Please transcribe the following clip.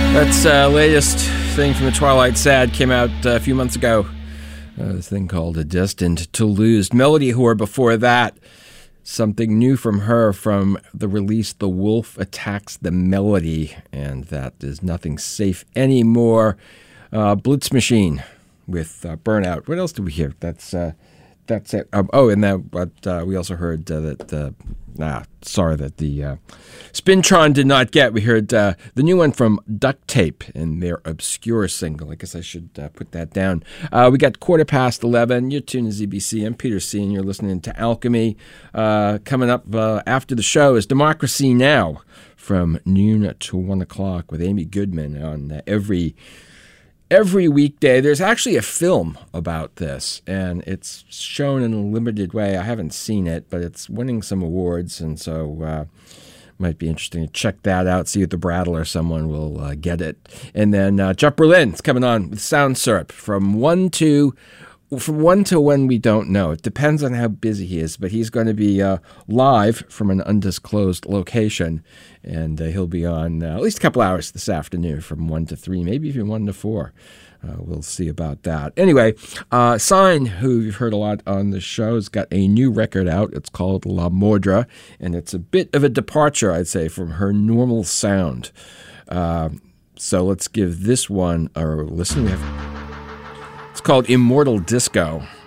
That's latest thing from the Twilight Sad, came out a few months ago. This thing called Destined to Lose. Melody Whore before that. Something new from her from the release The Wolf Attacks the Melody, and that is Nothing Safe Anymore. Blitz Machine with Burnout. What else did we hear? That's it. And that we also heard that the Spintron did not get. We heard the new one from Duct Tape and their obscure single. I guess I should put that down. We got 11:15. You're tuned to ZBC. I'm Peter C. and you're listening to Alchemy. Coming up after the show is Democracy Now! From noon to 1 o'clock with Amy Goodman on every weekday. There's actually a film about this, and it's shown in a limited way. I haven't seen it, but it's winning some awards, and so might be interesting to check that out, see if the Brattle or someone will get it. And then Jeff Berlin's coming on with Sound Syrup from 1 to when we don't know. It depends on how busy he is, but he's going to be live from an undisclosed location, and he'll be on at least a couple hours this afternoon from 1 to 3, maybe even 1 to 4. We'll see about that. Anyway, Sign, who you've heard a lot on the show, has got a new record out. It's called La Mordra, and it's a bit of a departure, I'd say, from her normal sound. So let's give this one a listen. It's called Immortal Disco.